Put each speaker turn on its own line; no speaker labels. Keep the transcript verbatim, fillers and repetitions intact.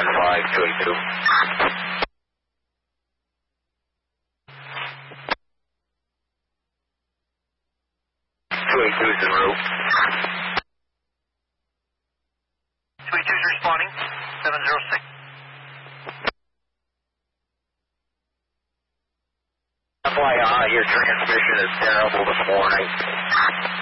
one five two eight two. two eight two is en route.
two eight two is responding, seven zero six.
F Y I, your transmission is terrible this morning.